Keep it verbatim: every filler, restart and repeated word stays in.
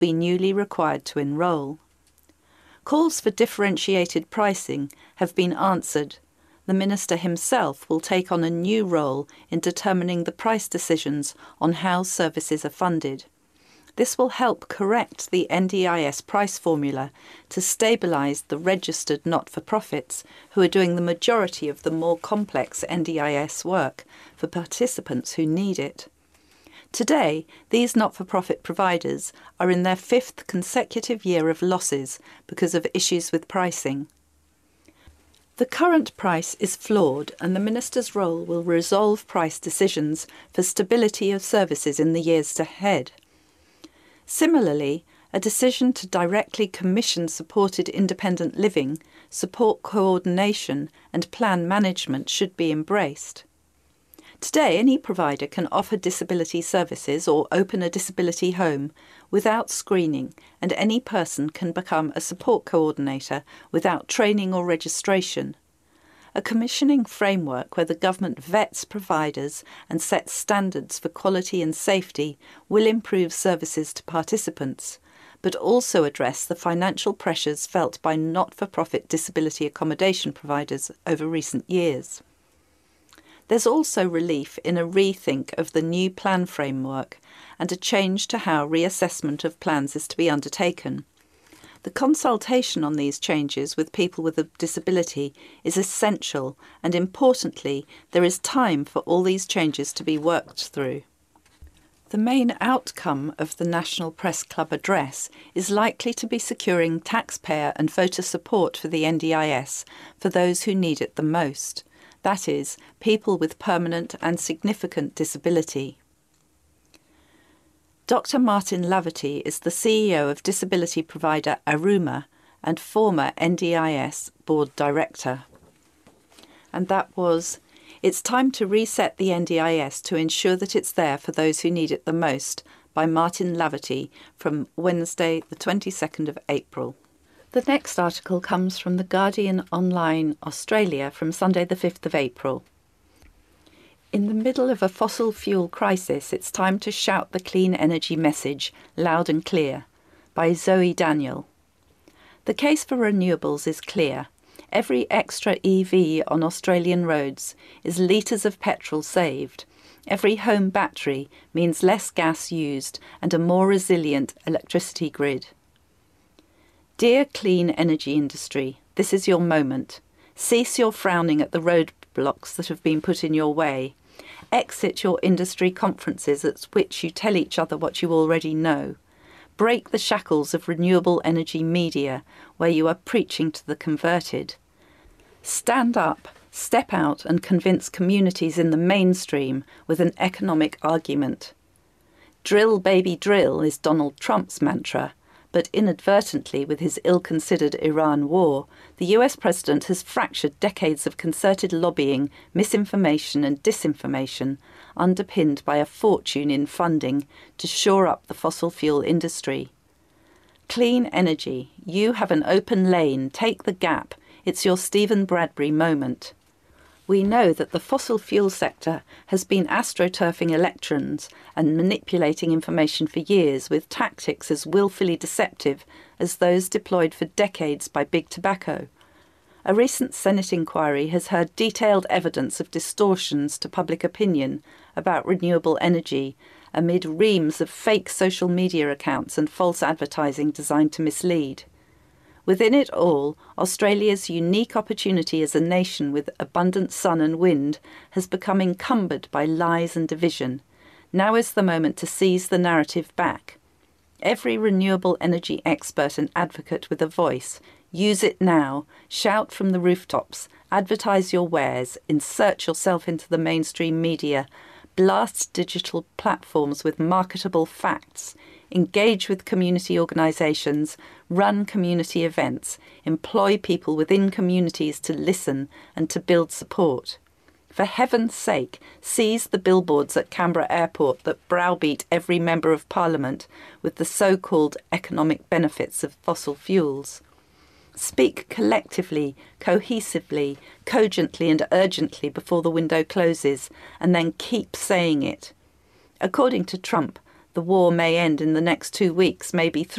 be newly required to enrol. Calls for differentiated pricing have been answered. The Minister himself will take on a new role in determining the price decisions on how services are funded. This will help correct the N D I S price formula to stabilise the registered not-for-profits who are doing the majority of the more complex N D I S work for participants who need it. Today, these not-for-profit providers are in their fifth consecutive year of losses because of issues with pricing. The current price is flawed, and the Minister's role will resolve price decisions for stability of services in the years ahead. Similarly, a decision to directly commission supported independent living, support coordination and plan management should be embraced. Today, any provider can offer disability services or open a disability home without screening, and any person can become a support coordinator without training or registration. A commissioning framework where the government vets providers and sets standards for quality and safety will improve services to participants, but also address the financial pressures felt by not-for-profit disability accommodation providers over recent years. There's also relief in a rethink of the new plan framework and a change to how reassessment of plans is to be undertaken. The consultation on these changes with people with a disability is essential, and importantly, there is time for all these changes to be worked through. The main outcome of the National Press Club address is likely to be securing taxpayer and voter support for the N D I S for those who need it the most, that is, people with permanent and significant disability. Doctor Martin Laverty is the C E O of disability provider Aruma and former N D I S board director. And that was, "It's time to reset the N D I S to ensure that it's there for those who need it the most," by Martin Laverty from Wednesday the twenty-second of April. The next article comes from The Guardian Online Australia from Sunday the fifth of April. In the middle of a fossil fuel crisis, it's time to shout the clean energy message loud and clear, by Zoe Daniel. The case for renewables is clear. Every extra E V on Australian roads is litres of petrol saved. Every home battery means less gas used and a more resilient electricity grid. Dear clean energy industry, this is your moment. Cease your frowning at the roadblocks that have been put in your way. Exit your industry conferences at which you tell each other what you already know. Break the shackles of renewable energy media where you are preaching to the converted. Stand up, step out and convince communities in the mainstream with an economic argument. Drill, baby, drill is Donald Trump's mantra, but inadvertently, with his ill-considered Iran war, the U S president has fractured decades of concerted lobbying, misinformation and disinformation, underpinned by a fortune in funding to shore up the fossil fuel industry. Clean energy, you have an open lane, take the gap. It's your Stephen Bradbury moment. We know that the fossil fuel sector has been astroturfing electrons and manipulating information for years with tactics as willfully deceptive as those deployed for decades by Big Tobacco. A recent Senate inquiry has heard detailed evidence of distortions to public opinion about renewable energy amid reams of fake social media accounts and false advertising designed to mislead. Within it all, Australia's unique opportunity as a nation with abundant sun and wind has become encumbered by lies and division. Now is the moment to seize the narrative back. Every renewable energy expert and advocate with a voice, use it now, shout from the rooftops, advertise your wares, insert yourself into the mainstream media, blast digital platforms with marketable facts, engage with community organisations, run community events, employ people within communities to listen and to build support. For heaven's sake, seize the billboards at Canberra Airport that browbeat every member of Parliament with the so-called economic benefits of fossil fuels. Speak collectively, cohesively, cogently and urgently before the window closes, and then keep saying it. According to Trump, the war may end in the next two weeks, maybe